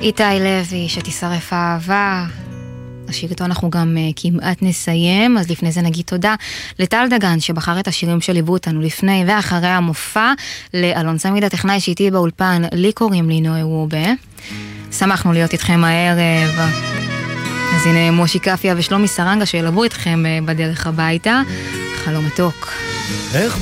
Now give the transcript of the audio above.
איתי לוי, שתשרף האהבה. השיר איתו אנחנו גם כמעט נסיים, אז לפני זה נגיד תודה לטל דגן שבחר את השירים שליוו אותנו לפני ואחרי המופע, לאלון סמיד הטכנאי שאיתי באולפן, לי קוראים לי נוי וובה. שמחנו להיות איתכם הערב. אז הנה מושי קפיה ושלומי סרנגה שילבו איתכם בדרך הביתה. חלום מתוק. איך